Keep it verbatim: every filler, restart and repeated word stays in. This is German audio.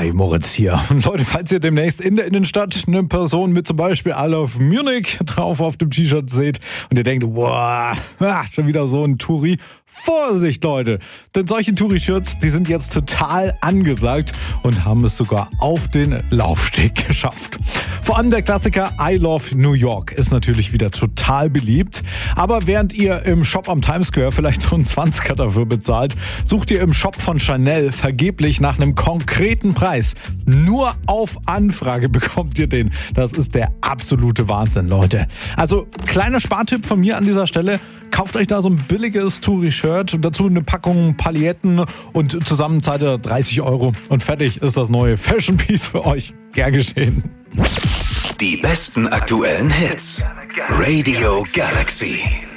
Hi, Moritz hier. Und Leute, falls ihr demnächst in der Innenstadt eine Person mit zum Beispiel I Love Munich drauf auf dem T-Shirt seht und ihr denkt, wow, schon wieder so ein Touri, Vorsicht, Leute! Denn solche Touri-Shirts, die sind jetzt total angesagt und haben es sogar auf den Laufsteg geschafft. Vor allem der Klassiker I Love New York ist natürlich wieder total beliebt. Aber während ihr im Shop am Times Square vielleicht so einen Zwanziger dafür bezahlt, sucht ihr im Shop von Chanel vergeblich nach einem konkreten Preis. Nur auf Anfrage bekommt ihr den. Das ist der absolute Wahnsinn, Leute. Also, kleiner Spartipp von mir an dieser Stelle. Kauft euch da so ein billiges Touri-Shirt, dazu eine Packung Pailletten und zusammen zahlt ihr dreißig Euro. Und fertig ist das neue Fashion Piece für euch. Gern geschehen. Die besten aktuellen Hits. Radio Galaxy.